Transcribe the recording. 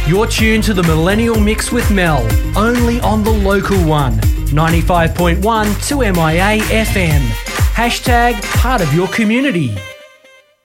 You're tuned to the Millennial Mix with Mel, only on the local one, 95.1 2MIA FM. Hashtag part of your community.